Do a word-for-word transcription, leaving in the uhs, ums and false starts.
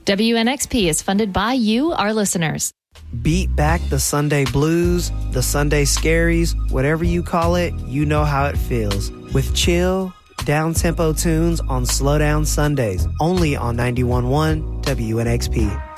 W N X P is funded by you, our listeners. Beat back the Sunday blues, the Sunday scaries, whatever you call it, you know how it feels. With chill, down-tempo tunes on Slow Down Sundays, only on ninety-one point one W N X P.